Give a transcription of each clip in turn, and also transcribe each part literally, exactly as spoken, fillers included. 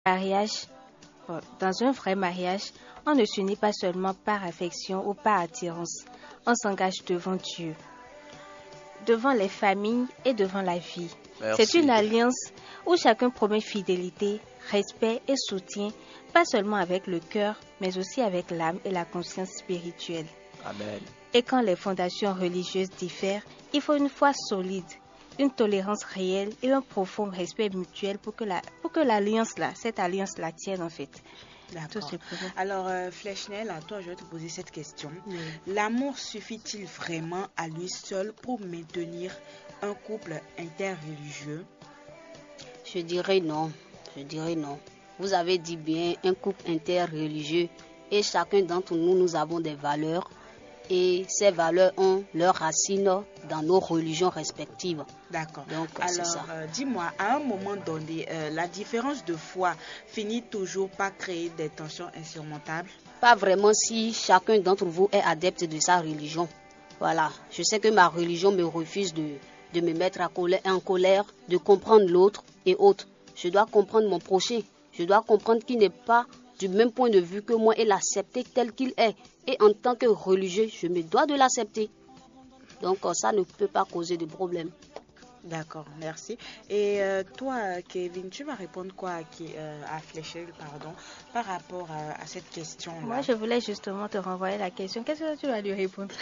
Mariage, bon, dans un vrai mariage, on ne s'unit pas seulement par affection ou par attirance. On s'engage devant Dieu, devant les familles et devant la vie. Merci. C'est une alliance où chacun promet fidélité, respect et soutien, pas seulement avec le cœur, mais aussi avec l'âme et la conscience spirituelle. Amen. Et quand les fondations religieuses diffèrent, il faut une foi solide, une tolérance réelle et un profond respect mutuel pour que la, pour que l'alliance là, cette alliance là tienne en fait. D'accord. Alors, euh, Flechnel, à toi, je vais te poser cette question. Oui. L'amour suffit-il vraiment à lui seul pour maintenir un couple interreligieux? Je dirais non. Je dirais non. Vous avez dit bien, un couple interreligieux et chacun d'entre nous, nous avons des valeurs et ces valeurs ont leurs racines dans nos religions respectives. D'accord. Donc, alors, ça. Euh, dis-moi, à un moment donné, euh, la différence de foi finit toujours par créer des tensions insurmontables? Pas vraiment si chacun d'entre vous est adepte de sa religion. Voilà. Je sais que ma religion me refuse de, de me mettre à colère, en colère, de comprendre l'autre et autres. Je dois comprendre mon prochain. Je dois comprendre qu'il n'est pas du même point de vue que moi et l'accepter tel qu'il est. Et en tant que religieux, je me dois de l'accepter. Donc ça ne peut pas causer de problème. D'accord, merci. Et euh, toi, Kevin, tu vas répondre quoi à, euh, à Flechnel, pardon, par rapport à, à cette question-là? Moi, je voulais justement te renvoyer la question. Qu'est-ce que tu vas lui répondre?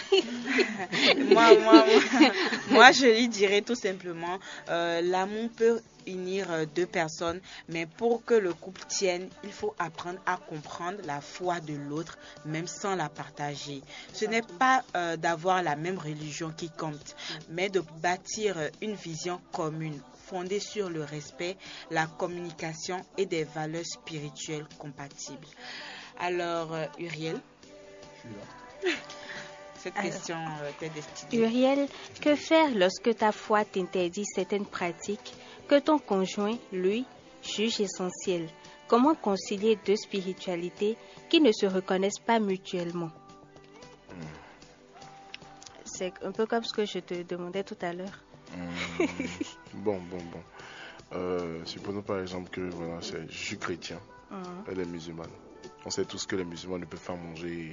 moi, moi, moi, moi, je lui dirais tout simplement, euh, l'amour peut unir deux personnes, mais pour que le couple tienne, il faut apprendre à comprendre la foi de l'autre, même sans la partager. Ce n'est pas euh, d'avoir la même religion qui compte, mais de bâtir une vision commune, fondée sur le respect, la communication et des valeurs spirituelles compatibles. Alors, euh, Uriel, cette Alors, question euh, t'est destinée. Uriel, que faire lorsque ta foi t'interdit certaines pratiques que ton conjoint, lui, juge essentielles? Comment concilier deux spiritualités qui ne se reconnaissent pas mutuellement? Mm. C'est un peu comme ce que je te demandais tout à l'heure. Mmh. Bon, bon, bon. Euh, supposons par exemple que voilà, c'est, je suis chrétien, mmh. Elle est musulmane. On sait tous que les musulmans ne peuvent pas manger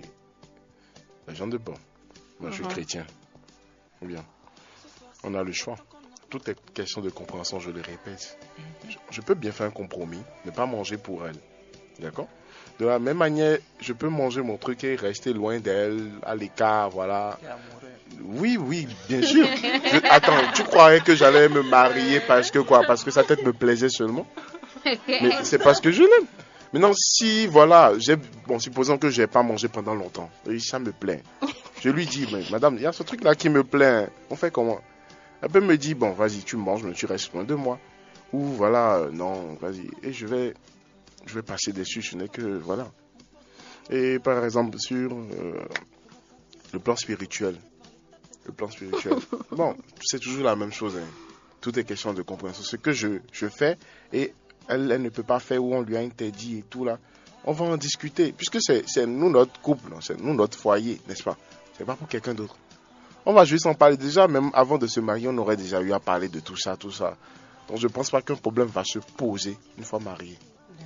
la viande de porc. Moi, mmh. je suis chrétien. Ou bien, on a le choix. Tout est question de compréhension, je le répète. Je, je peux bien faire un compromis, ne pas manger pour elle. D'accord? De la même manière, je peux manger mon truc et rester loin d'elle, à l'écart, voilà. Oui, oui, bien sûr. Je, attends, tu croyais que j'allais me marier parce que quoi? Parce que sa tête me plaisait seulement? Mais c'est parce que je l'aime. Maintenant, si, voilà, j'ai, bon, supposons que je n'ai pas mangé pendant longtemps, et ça me plaît. Je lui dis, mais madame, il y a ce truc-là qui me plaît. On fait comment? Elle peut me dire, bon, vas-y, tu manges, mais tu restes loin de moi. Ou voilà, euh, non, vas-y. Et je vais, je vais passer dessus, ce n'est que, voilà. Et par exemple, sur euh, le plan spirituel. Le plan spirituel. Bon, c'est toujours la même chose. Hein. Tout est question de compréhension. Ce que je, je fais, et elle, elle ne peut pas faire, ou on lui a interdit et tout là, on va en discuter. Puisque c'est, c'est nous notre couple, c'est nous notre foyer, n'est-ce pas? C'est pas pour quelqu'un d'autre. On va juste en parler. Déjà, même avant de se marier, on aurait déjà eu à parler de tout ça, tout ça. Donc je pense pas qu'un problème va se poser une fois marié.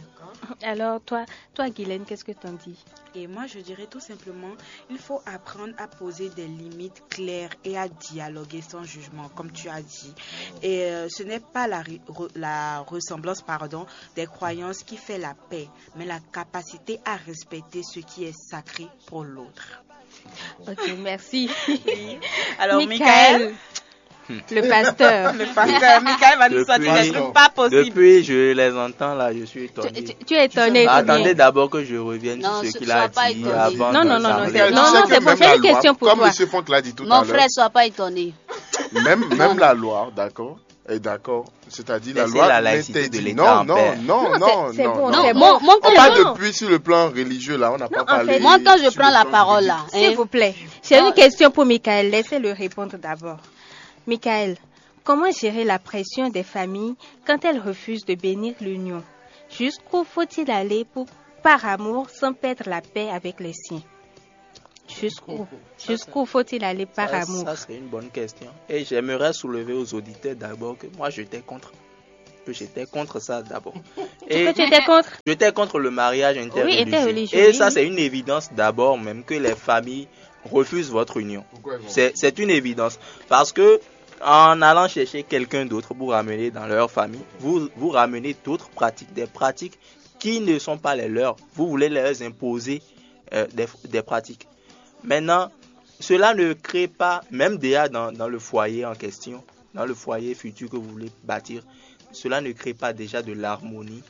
Alors, toi, toi Guylaine, qu'est-ce que tu en dis? Et moi, je dirais tout simplement, il faut apprendre à poser des limites claires et à dialoguer sans jugement, comme tu as dit. Et euh, ce n'est pas la, la ressemblance pardon, des croyances qui fait la paix, mais la capacité à respecter ce qui est sacré pour l'autre. Ok, merci. Oui. Alors, Michael, le pasteur. Le pasteur, Michael va nous sortir des trucs pas possibles. Depuis, je les entends là, je suis étonné. Tu, tu, tu es étonné. Bah, attendez d'abord que je revienne non, sur ce qu'il a dit étonné. avant. Non, non, non, non, c'est, non, non, c'est bon, c'est une question pour comme toi. Comme M. Fonck l'a dit tout Mon à l'heure. Mon frère, sois pas étonné. Même, même la loi, d'accord, est d'accord. C'est-à-dire la c'est loi la laïcité de l'État. Non, non, non, non, c'est, c'est non. bon, non. c'est bon. Mon, on parle depuis sur le plan religieux là, on n'a pas parlé. Moi, quand je prends la parole là, hein, s'il vous plaît, j'ai une question pour Michael. Laissez-le répondre d'abord. Michael, comment gérer la pression des familles quand elles refusent de bénir l'union? Jusqu'où faut-il aller pour, par amour sans perdre la paix avec les siens? Jusqu'où Jusqu'où faut-il aller par ça, amour? Ça, c'est une bonne question. Et j'aimerais soulever aux auditeurs d'abord que moi, j'étais contre. que j'étais contre ça d'abord. Et tu étais contre? J'étais contre le mariage interreligieux. Oui, interreligieux. Et oui, ça, oui. c'est une évidence d'abord même que les familles refusent votre union. C'est, c'est une évidence. Parce que en allant chercher quelqu'un d'autre pour ramener dans leur famille, vous, vous ramenez d'autres pratiques, des pratiques qui ne sont pas les leurs. Vous voulez leur imposer euh, des, des pratiques. Maintenant, cela ne crée pas, même déjà dans, dans le foyer en question, dans le foyer futur que vous voulez bâtir, cela ne crée pas déjà de l'harmonie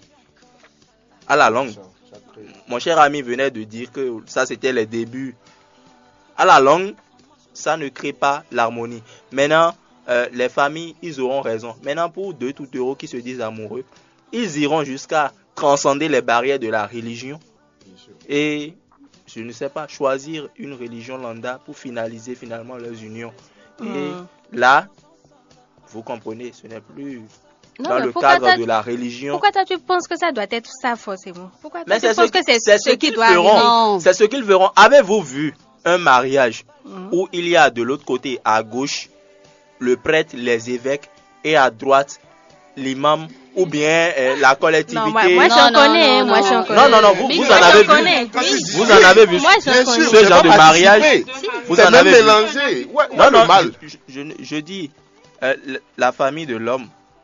à la longue. Mon cher ami venait de dire que ça c'était les débuts. À la longue, ça ne crée pas l'harmonie. Maintenant, euh, les familles, ils auront raison. Maintenant, pour deux tout euros qui se disent amoureux, ils iront jusqu'à transcender les barrières de la religion et, je ne sais pas, choisir une religion lambda pour finaliser finalement leurs unions. Et Mm. là, vous comprenez, ce n'est plus Non, dans mais le pourquoi cadre toi- de la religion. Pourquoi toi tu penses que ça doit être ça forcément? Pourquoi toi Mais tu c'est penses ce, que c'est c'est ce ce qui qu'ils doit feront. arriver? Non. C'est ce qu'ils verront. Avez-vous vu un mariage Mhm. où il y a de l'autre côté, à gauche, le prêtre, les évêques, et à droite, l'imam ou bien euh, la collectivité? Non, moi, moi Non, j'en non, connais, non, moi non. j'en connais. Non, non, non, vous, Mais vous moi, en avez j'en vu. connais. Oui. Vous en avez vu Moi j'en Bien connais. sûr, ce j'ai genre pas de mariage. participé. Vous C'est en même avez vu. mélangé. Ouais, ouais, Non, le non, mal. je, je, je dis, euh, la famille de l'homme,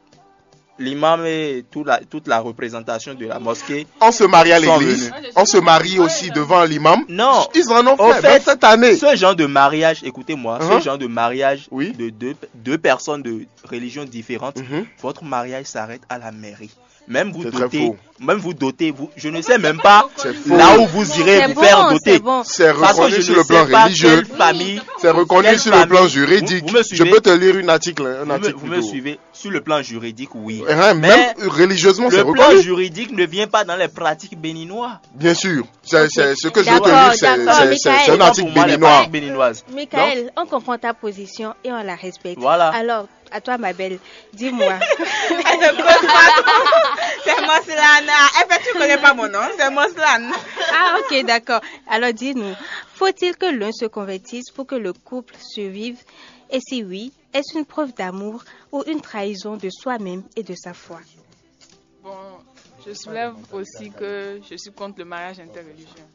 l'imam et tout la, toute la représentation de la mosquée. On se marie à Sont l'église. venus. On se marie aussi devant l'imam. Non. Ils en ont Au fait, fait, même cette année. Ce genre de mariage, écoutez-moi, Uh-huh. ce genre de mariage Oui. de deux, deux personnes de religions différentes, Mhm. votre mariage s'arrête à la mairie. Même vous C'est très dotez, faux. même vous dotez, vous, je ne sais même pas C'est faux. là où vous irez C'est vous bon, faire doter. c'est bon. C'est Parce que reconnu je sur ne le plan sais pas religieux. quelle famille. C'est reconnu Quelle sur le plan famille. juridique. Vous- vous me Je suivez? peux te lire une article, un Vous me, article vous me plutôt. suivez sur le plan juridique, oui. Hein, Mais même religieusement, c'est le plan reconnu. juridique ne vient pas dans les pratiques béninoises. Bien sûr. C'est, c'est- ce que je veux te D'accord, lire, c'est, d'accord, c'est- c'est- c'est un Michael. article Pour moi, les béninois. pratiques béninoises. Michael, on comprend ta position et on la respecte. Voilà. Alors, à toi ma belle, dis-moi. Elle ne cause pas trop. C'est Moslana. Eh ben, tu connais pas mon nom, c'est Moslana. Ah ok, d'accord. Alors dis-nous, faut-il que l'un se convertisse pour que le couple survive? Et si oui, est-ce une preuve d'amour ou une trahison de soi-même et de sa foi? Bon, je soulève aussi que je suis contre le mariage interreligieux.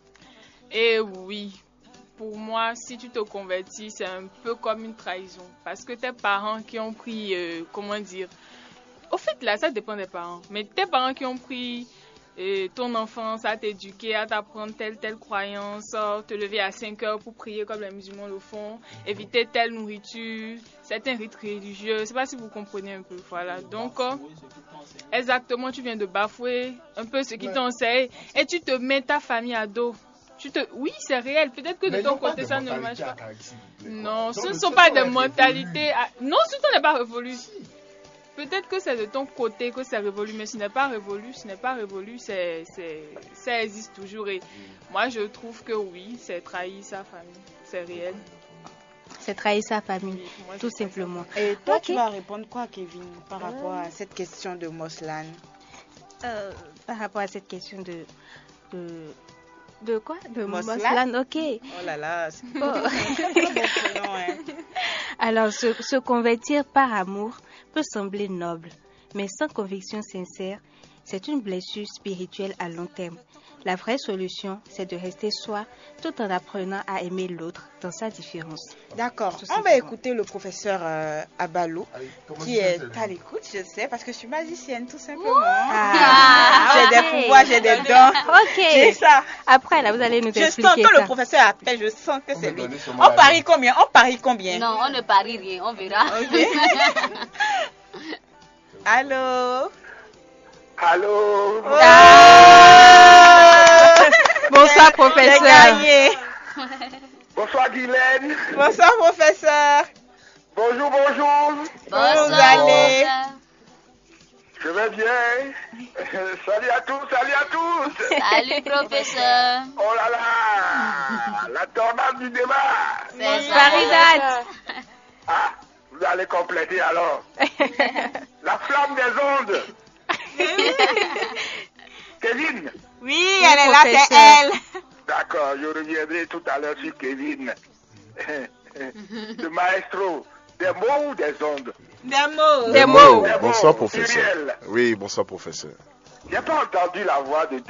Et oui, pour moi, si tu te convertis, c'est un peu comme une trahison. Parce que tes parents qui ont pris, euh, comment dire, au fait là, ça dépend des parents. Mais tes parents qui ont pris euh, ton enfance à t'éduquer, à t'apprendre telle, telle croyance, euh, te lever à cinq heures pour prier comme les musulmans le font, éviter telle nourriture, certains rites religieux. Je ne sais pas si vous comprenez un peu. Voilà. Donc, euh, exactement, tu viens de bafouer un peu ce qui t'enseigne et tu te mets ta famille à dos. Tu te... Oui, c'est réel. Peut-être que de ton côté, ça ne marche pas. Non, ce ne sont pas des mentalités. à- Non, ce n'est pas révolu. Peut-être que c'est de ton côté que c'est révolu, mais ce n'est pas révolu. Ce n'est pas révolu, c'est, c'est... ça existe toujours. Et moi, je trouve que oui, c'est trahir sa famille. C'est réel. C'est trahir sa famille, Oui, moi, je tout pense ça. simplement. Et toi, Ok. tu vas répondre quoi, Kevin, par rapport à cette question de Moslan? Euh, par rapport à cette question de... de... De quoi? De Moslan? Moslan, ok. Oh là là, c'est Bon. un très bon prénom, hein. Alors, se, se convertir par amour peut sembler noble, mais sans conviction sincère, c'est une blessure spirituelle à long terme. La vraie solution, c'est de rester soi tout en apprenant à aimer l'autre dans sa différence. D'accord. Tout On va simplement. écouter le professeur euh, Abalou, qui est à l'écoute, je sais, parce que je suis magicienne, tout simplement. Ah, j'ai ok. des pouvoirs, j'ai des dons. J'ai Ok. ça. Après, là, vous allez nous Je sens expliquer que ça. le professeur appelle, je sens que c'est lui. donner son On mot à parie combien? On parie combien? Non, on ne parie rien, on verra. Ok. Allô? Allô. Ah! Bonsoir, J'ai professeur. gagné. Bonsoir Guylaine. Bonsoir, professeur. Bonjour, bonjour. Comment vous allez? Je vais bien. Salut à tous, salut à tous. Salut, professeur. Oh là là, la tornade du débat. C'est ça. Faridat. Ah, vous allez compléter alors. La flamme des ondes. Kevin. Oui, elle est là, c'est professeur. elle. D'accord, je reviendrai tout à l'heure sur Kevin. Le maestro. Des mots ou des ondes? Des mots. Des mots. Des Bonsoir, mots. professeur. Pluriel. Oui, bonsoir, professeur. J'ai pas entendu la voix de